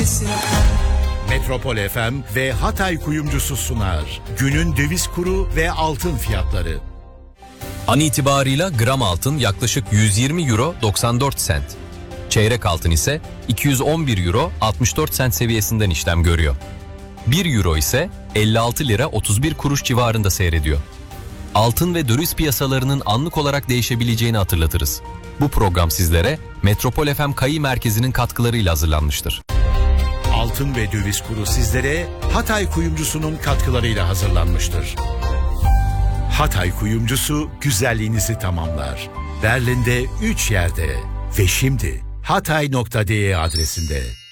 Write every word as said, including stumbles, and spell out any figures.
adresi. Metropol F M ve Hatay Kuyumcusu sunar. Günün döviz kuru ve altın fiyatları. An itibarıyla gram altın yaklaşık yüz yirmi euro doksan dört sent. Çeyrek altın ise iki yüz on bir euro altmış dört sent seviyesinden işlem görüyor. bir euro ise elli altı lira otuz bir kuruş civarında seyrediyor. Altın ve döviz piyasalarının anlık olarak değişebileceğini hatırlatırız. Bu program sizlere Metropol F M Kayı Merkezi'nin katkılarıyla hazırlanmıştır. Altın ve döviz kuru sizlere Hatay Kuyumcusu'nun katkılarıyla hazırlanmıştır. Hatay Kuyumcusu güzelliğinizi tamamlar. Berlin'de üç yerde ve şimdi hatay nokta de adresinde.